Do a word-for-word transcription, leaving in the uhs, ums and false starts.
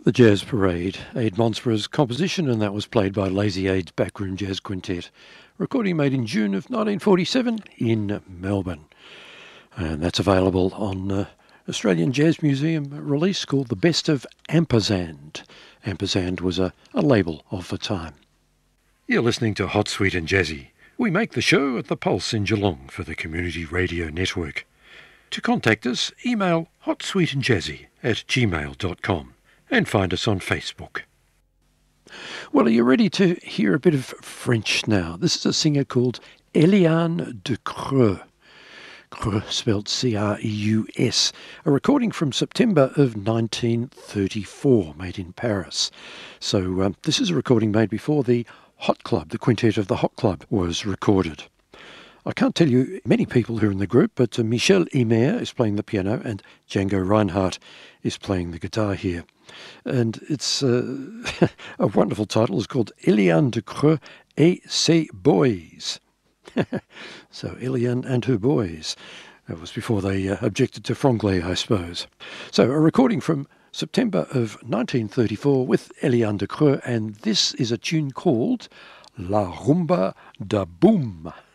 The Jazz Parade, Aid Monspere's composition, and that was played by Lazy Aid's Backroom Jazz Quintet. Recording made in June of nineteen forty-seven in Melbourne. And that's available on uh, Australian Jazz Museum release called The Best of Ampersand. Ampersand was a, a label of the time. You're listening to Hot, Sweet and Jazzy. We make the show at the Pulse in Geelong for the Community Radio Network. To contact us, email hotsweetandjazzy at gmail dot com. And find us on Facebook. Well, are you ready to hear a bit of French now? This is a singer called Eliane de Creux. Creux spelled C R E U S. A recording from September of nineteen thirty-four, made in Paris. So um, this is a recording made before the Hot Club, the quintet of the Hot Club, was recorded. I can't tell you many people who are in the group, but uh, Michel Imer is playing the piano and Django Reinhardt is playing the guitar here. And it's uh, a wonderful title. It's called Eliane de Creux et ses boys. So Eliane and her boys. That was before they uh, objected to franglais, I suppose. So a recording from September of nineteen thirty-four with Eliane de Creux, and this is a tune called La Rumba da Boom.